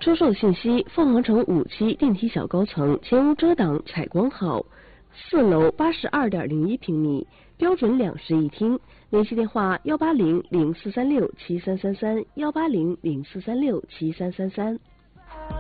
出售信息：凤凰城5期电梯小高层，前无遮挡，采光好，4楼82.01平米，标准2室1厅。联系电话：18004367333，18004367333。